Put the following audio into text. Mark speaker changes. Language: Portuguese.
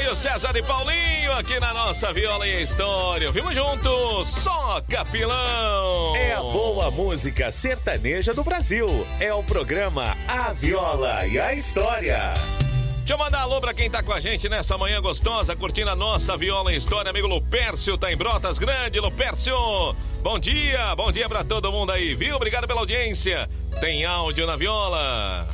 Speaker 1: Júlio César e Paulinho aqui na nossa Viola e a História. Vimos juntos, só Capilão.
Speaker 2: É a boa música sertaneja do Brasil. É o programa A Viola e a História.
Speaker 1: Deixa eu mandar alô pra quem tá com a gente nessa manhã gostosa, curtindo a nossa Viola e História. Amigo Lupércio tá em Brotas Grande. Lupércio, bom dia pra todo mundo aí, viu? Obrigado pela audiência. Tem áudio na Viola.